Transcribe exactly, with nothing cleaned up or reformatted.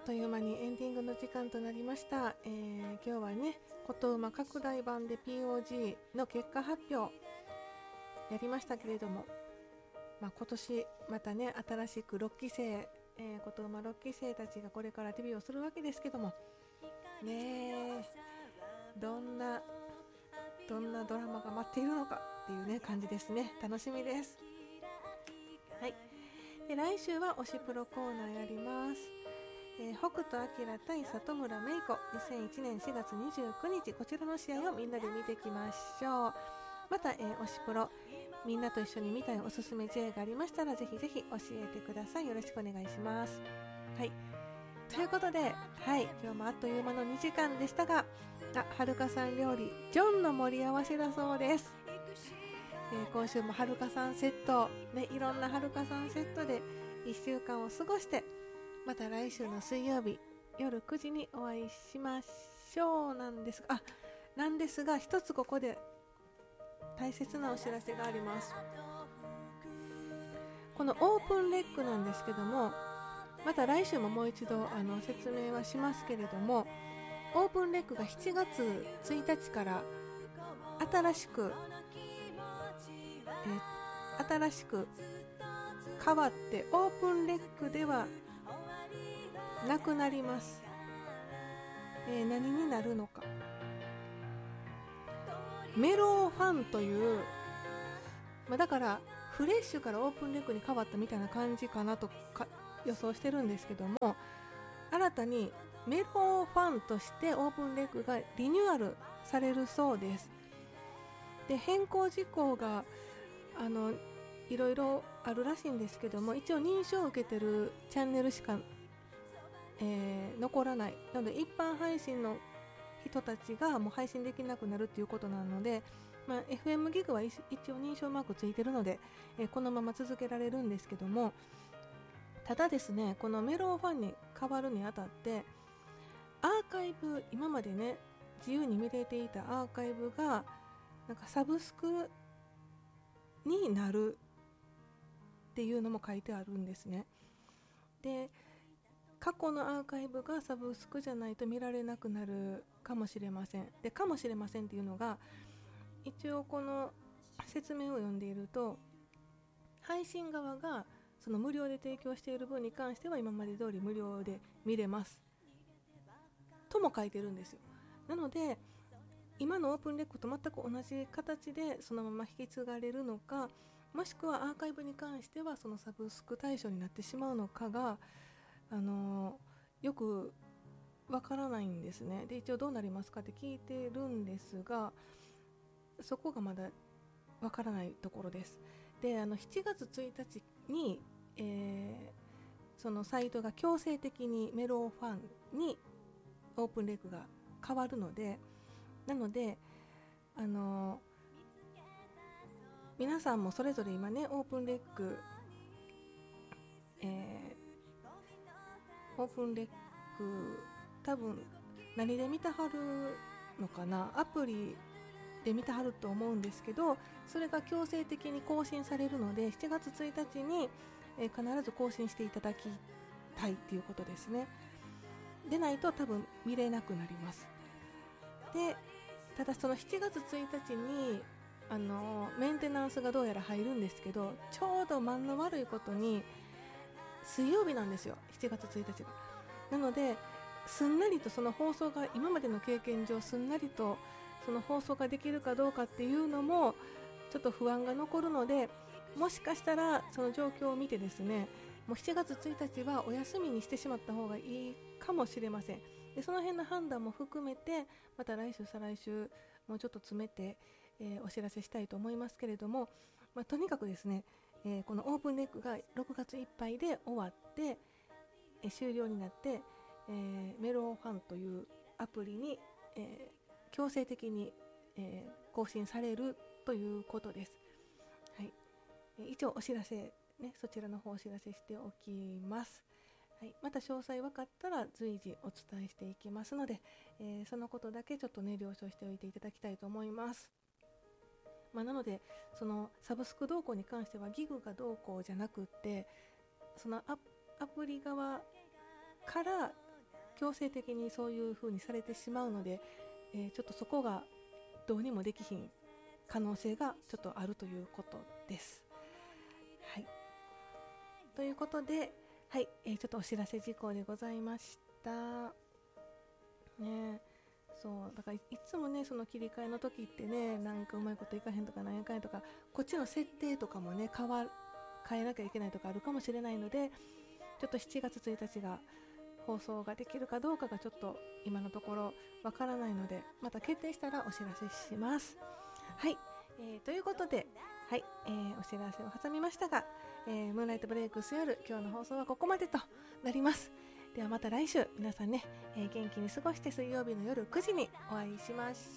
という間にエンディングの時間となりました。えー、今日はね、ことうま拡大版で ピーオージー の結果発表やりましたけれども、まあ、今年またね、新しくろっきせい、えー、ことうまろっきせいたちがこれからデビューをするわけですけども、ねえ、どんなどんなドラマが待っているのかっていうね感じですね。楽しみです。はい。で、来週は推しプロコーナーやります。えー、北斗晶対里村芽衣子にせんいちねんしがつにじゅうくにち、こちらの試合をみんなで見ていきましょう。また、えー、推しプロみんなと一緒に見たいおすすめ J がありましたらぜひぜひ教えてください。よろしくお願いします。はい、ということで、はい、今日もあっという間のにじかんでしたが、あ、はるかさん料理ジョンの盛り合わせだそうです。えー、今週もはるかさんセット、ね、いろんなはるかさんセットでいっしゅうかんを過ごして、また来週の水曜日夜くじにお会いしましょうなんですが、あ、なんですが一つここで大切なお知らせがあります。このオープンレックなんですけども、また来週ももう一度あの説明はしますけれども、オープンレックがしちがつついたちから新しくえ新しく変わってオープンレックではなくなります。えー、何になるのか、メロファンという、まあ、だからフレッシュからオープンレックに変わったみたいな感じかなとか予想してるんですけども、新たにメロファンとしてオープンレックがリニューアルされるそうです。で、変更事項があのいろいろあるらしいんですけども、一応認証を受けてるチャンネルしか、えー、残らないなので、一般配信の人たちがもう配信できなくなるっていうことなので、まあ、エフエム ギグは一応認証マークついてるので、えー、このまま続けられるんですけども、ただですね、このメロファンに変わるにあたってアーカイブ、今までね自由に見れていたアーカイブがなんかサブスクになるっていうのも書いてあるんですね。で、過去のアーカイブがサブスクじゃないと見られなくなるかもしれません。で、かもしれませんっていうのが、一応この説明を読んでいると、配信側がその無料で提供している分に関しては今まで通り無料で見れますとも書いてるんですよ。なので今のオープンレックと全く同じ形でそのまま引き継がれるのか、もしくはアーカイブに関してはそのサブスク対象になってしまうのかが、あのー、よくわからないんですね。で、一応どうなりますかって聞いてるんですが、そこがまだわからないところです。で、あのしちがつついたちに、えー、そのサイトが強制的にメロファンにオープンレックが変わるので、なのであの皆さんもそれぞれ今ねオープンレック、えー、オープンレック多分何で見たはるのかな、アプリで見たはると思うんですけど、それが強制的に更新されるのでしちがつついたちに、えー、必ず更新していただきたいっていうことですね。でないと多分見れなくなります。で、ただそのしちがつついたちにあのメンテナンスがどうやら入るんですけど、ちょうど間の悪いことに水曜日なんですよ、しちがつついたちが。なのですんなりとその放送が今までの経験上すんなりとその放送ができるかどうかっていうのもちょっと不安が残るので、もしかしたらその状況を見てですね、もうしちがつついたちはお休みにしてしまった方がいいかもしれません。で、その辺の判断も含めてまた来週再来週もうちょっと詰めて、えー、お知らせしたいと思いますけれども、まあ、とにかくですね、えー、このオープンレックがろくがついっぱいで終わって、えー、終了になって、えー、メロファンというアプリに、えー、強制的に、えー、更新されるということです。はい、えー、以上お知らせ、ね、そちらの方お知らせしておきます。はい、また詳細分かったら随時お伝えしていきますので、えー、そのことだけちょっとね了承しておいていただきたいと思います。まあ、なのでそのサブスク動向に関してはギグが動向じゃなくって、そのア、アプリ側から強制的にそういう風にされてしまうので、えー、ちょっとそこがどうにもできひん可能性がちょっとあるということです。はい、ということで、はい、えー、ちょっとお知らせ事項でございましたね。そうだから い, いつもねその切り替えの時ってね、なんかうまいこといかへんとかなんやかんやとか、こっちの設定とかもね変わ変えなきゃいけないとかあるかもしれないので、ちょっとしちがつついたちが放送ができるかどうかがちょっと今のところわからないので、また決定したらお知らせします。はい、えー、ということで、はい、えー、お知らせを挟みましたが、えー、ムーンライトブレイクス夜、今日の放送はここまでとなります。ではまた来週皆さんね、えー、元気に過ごして水曜日の夜くじにお会いしまし